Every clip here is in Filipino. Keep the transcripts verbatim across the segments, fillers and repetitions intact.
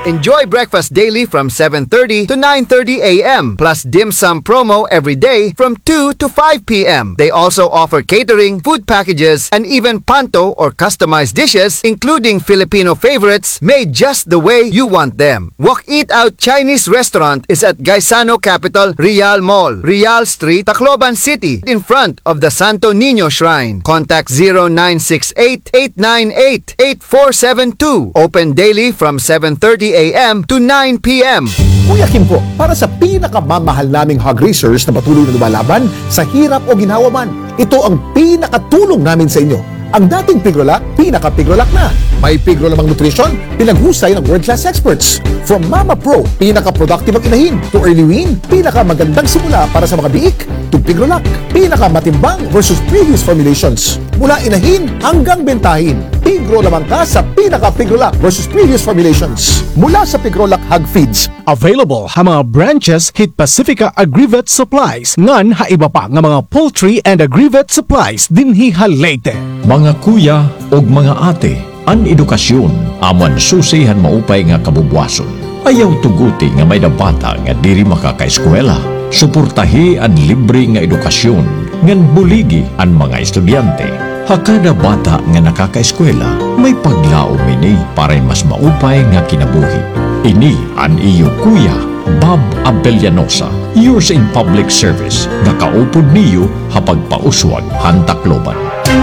Enjoy breakfast daily from seven thirty to nine thirty a m plus dim sum promo every day from two to five p m They also offer catering, food packages, and even panto or customized dishes, including Filipino favorites made just the way you want them. Walk Eat Out Chinese Restaurant is at Gaisano Capital Real Mall, Real Street, Tacloban City, in front of the Santo Niño Shrine. Contact zero nine six eight, eight nine eight, eight four seven two. Open daily from seven thirty a m to nine p m Kuya Kim po, para sa pinakamamahal naming hog racers na patuloy na lumalaban sa hirap o ginhawa man, ito ang pinakatulong namin sa inyo. Ang dating Pigrolac, pinaka-Pigrolac na. May Pigro lamang nutrition, pinaghusay ng world-class experts. From Mama Pro, pinaka-productive ang inahin, to Early Wean, pinaka-magandang simula para sa mga biik, to Pigrolac, pinaka-matimbang versus previous formulations. Mula inahin hanggang bentahin, Pigro lamang ka sa pinaka-Pigrolac versus previous formulations. Mula sa Pigrolac Hog Feeds, available ha mga branches Hit Pacifica Agrivet Supplies ngan ha iba pa nga mga poultry and agrivet supplies dinhi ha Leyte. Mga kuya ug mga ate, ang edukasyon aman susihan maupay nga kabubwason. Ayaw tuguti nga may bata nga diri makakaeskwela. Suportahi ang libre nga edukasyon ngan buligi ang mga estudyante. Hakada bata nga nakakaeskwela, may paglaom ini para mas maupay nga kinabuhi. Ini ang iyo kuya, Bob Abellanosa, yours in public service, nga kaupod niyo hapag pauswag Tacloban.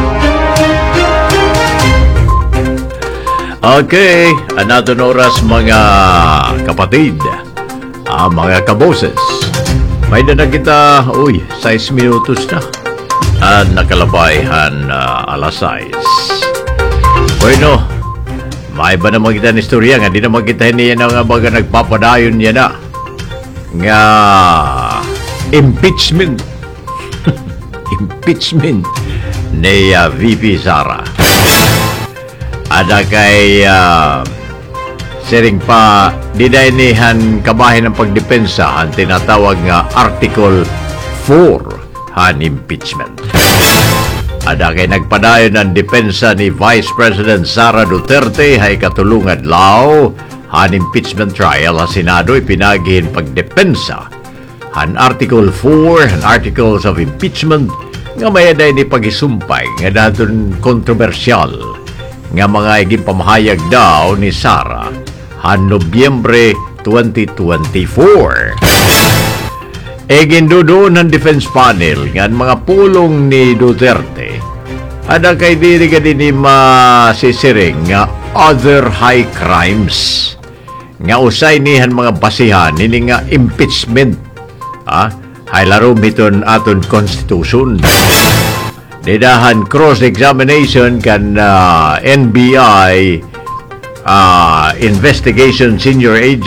Okay, another oras mga kapatid, ah, mga kaboses. May na na kita, uy, sais minutos na. At nakalabayhan uh, alas sais. Bueno, may ba naman kita ng istorya nga, di naman kita niya na nga baga nagpapadayon niya na. Nga impeachment. Impeachment ni uh, V P Sara. Ada kay uh, siring pa didaynihan kabahin ng pagdepensa ang tinatawag nga Article four han impeachment. Ada kay nagpadayon ng depensa ni Vice President Sara Duterte hay katulungan law han impeachment trial sa Senado ipinagihin pagdepensa han Article four han Articles of Impeachment nga mayaday ni pagisumpay nga dadon kontrobersyal nga mga iging pamahayag daw ni Sara han Nobyembre twenty twenty-four. Egin doon ng defense panel nga mga pulong ni Duterte ada kay diri ka din ni masisiring nga other high crimes nga usay nihan mga basihan nini nga impeachment ah hay laro miton aton constitution. Didahan cross-examination kan uh, N B I uh, investigation senior agent